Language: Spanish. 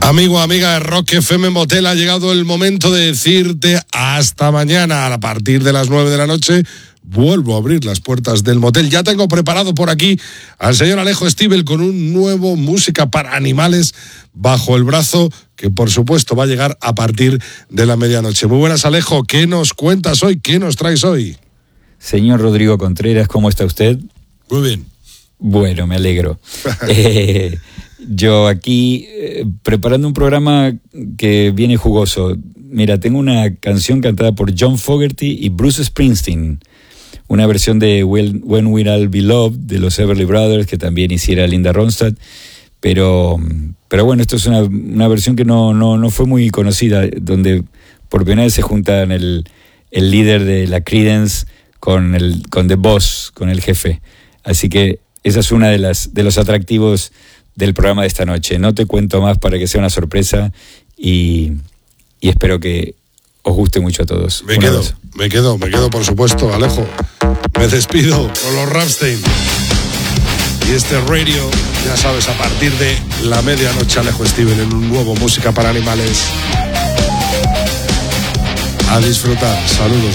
Amigo, amiga de Rock FM Motel, ha llegado el momento de decirte hasta mañana. A partir de las 9 de la noche vuelvo a abrir las puertas del motel. Ya tengo preparado por aquí al señor Alejo Stivel con un nuevo Música para Animales bajo el brazo, que por supuesto va a llegar a partir de la medianoche. Muy buenas, Alejo. ¿Qué nos cuentas hoy? ¿Qué nos traes hoy? Señor Rodrigo Contreras, ¿cómo está usted? Muy bien. Bueno, me alegro. Yo aquí preparando un programa que viene jugoso. Mira, tengo una canción cantada por John Fogerty y Bruce Springsteen, una versión de When We're All Beloved de los Everly Brothers, que también hiciera Linda Ronstadt, pero bueno, esto es una versión que no fue muy conocida, donde por primera vez se juntan el líder de la Creedence con The Boss, con el jefe. Así que esa es una de los atractivos del programa de esta noche. No te cuento más para que sea una sorpresa y espero que os guste mucho a todos. Me quedo, por supuesto, Alejo. Me despido con los Rammstein. Y este radio, ya sabes, a partir de la medianoche, Alejo Stivel en un nuevo Música para Animales. A disfrutar. Saludos.